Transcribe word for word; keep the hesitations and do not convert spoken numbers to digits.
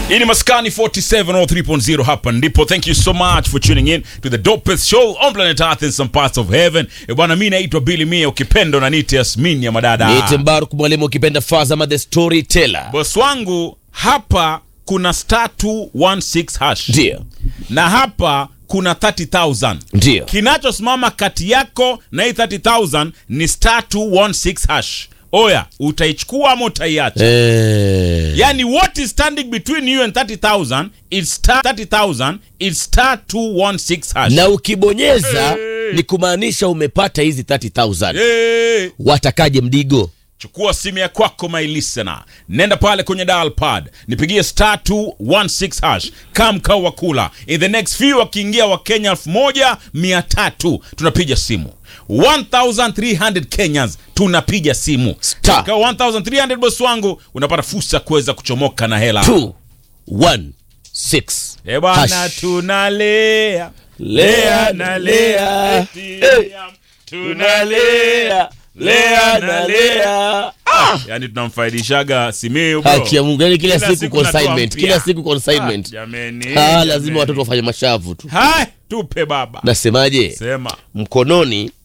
Ini Maskani forty-seven oh three point zero hapa ndipo. Thank you so much for tuning in to the dopest show on planet Earth in some parts of heaven. E bwana, mimi naitwa Billy Mia, ukipenda na nite Yasmin ya madada. Niite Mbaruk mwalimu, ukipenda Fazama the storyteller. Boss wangu, hapa kuna star two one six hash. Ndio. Na hapa kuna thirty thousand. Ndio. Kinachosimama kati yako na hii thirty thousand ni star two one six hash. Oya, utaichukua ama utaiacha? Eh. Yani what is standing between you and thirty thousand is star thirty thousand is star two one six hash. Na ukibonyeza hey, ni kumaanisha umepata hizi thirty thousand. Hey. Watakaje mdigo? Chukua simu ya kwako my listener. Nenda pale kwenye dial pad. Nipigie star two one six hash. Come kawa kula. In the next few wakiingia wa Kenya elfu moja mia tatu tunapiga simu. one thousand three hundred Kenyans tunapiga simu. Star. Kwa one thousand three hundred boss wangu unapata fursa kuweza kuchomoka na hela. two one six. Eh bwana, tunalea. Lea na lea. Hey. Tunalea. Lea na lea. Ah, yani tunamfaidishaga Simiyu bro. Haki ya Mungu, yani kila, Kila siku siku consignment, kila siku consignment. Ah, jameni. Ah, lazima watoto wafanye mashavu tu. Hai, tupe baba. Nasemaje? Sema. Mkononi